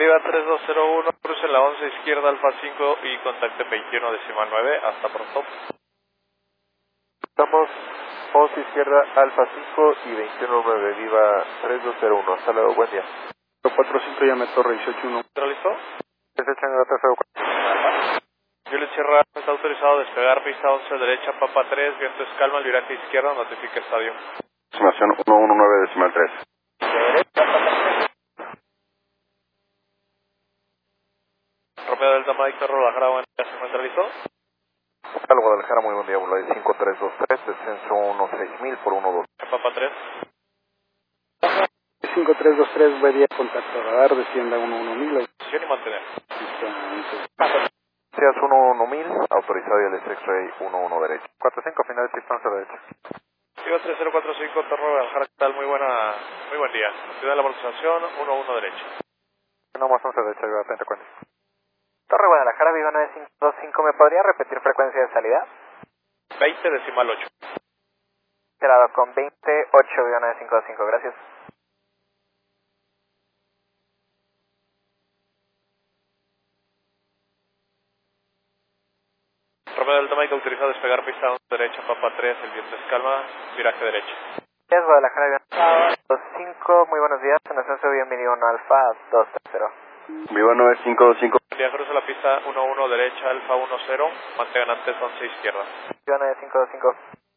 Viva 3201, cruce la 11 izquierda Alfa 5 y contacte 21.9. Hasta pronto. Estamos 11 izquierda Alfa 5 y 21.9. Viva 3201. Hasta luego, buen día. 45 llame Torre 181. ¿Está listo? 18 Juliet Sierra está autorizado a despegar pista 11 derecha, Papa 3, viento es calma, el viraje izquierda, notifica estadio. Estimación 119.3. Romeo Delta Mike, Torre Guadalajara, buen día, ¿se encuentra listo? Hotel Guadalajara, muy buen día. Volay 5323, descenso 16000 por 12. Papa 3. 5323, buen día, contacto radar, descienda 11000. Posición y mantener. Seas 11000, autorizado y el X-Ray 11 derecho. 45 final de pista 11 derecho. Viva 3045, Torre Guadalajara, ¿qué tal? Muy buen día. Ciudad de la amortización, 11 derecha. No más 11 derecho, viva 3040. Torre Guadalajara, Viva 9525, ¿me podría repetir frecuencia de salida? 20.8. Cerrado con 28, Viva 9525, gracias. Romeo Delta Mike, autorizado a despegar pista 11 derecha, Papa 3, el viento es calma, viraje derecho. Gracias, Guadalajara, Viva 25, muy buenos días, en ascenso bienvenido 1 Alfa 230. Viva 9525. Buen día, cruza la pista 11 derecha, Alfa 10, mantengan antes 11 izquierda. Viva 9525.